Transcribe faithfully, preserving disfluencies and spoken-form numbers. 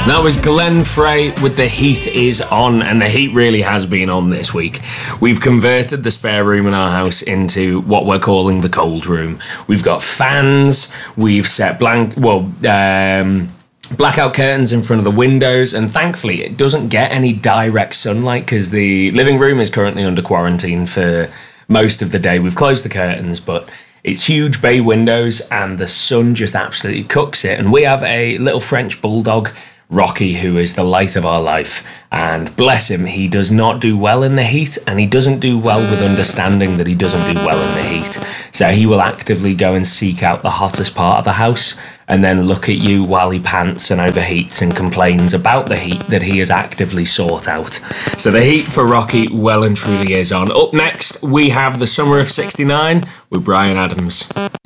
That was Glenn Frey with The Heat Is On, and the heat really has been on this week. We've converted the spare room in our house into what we're calling the cold room. We've got fans, we've set blank, well, um, blackout curtains in front of the windows, and thankfully it doesn't get any direct sunlight because the living room is currently under quarantine for most of the day. We've closed the curtains, but it's huge bay windows and the sun just absolutely cooks it. And we have a little French bulldog, Rocky, who is the light of our life, and bless him, he does not do well in the heat, and he doesn't do well with understanding that he doesn't do well in the heat. So he will actively go and seek out the hottest part of the house and then look at you while he pants and overheats and complains about the heat that he has actively sought out. So the heat for Rocky well and truly is on. Up next, we have The Summer of sixty-nine with Bryan Adams.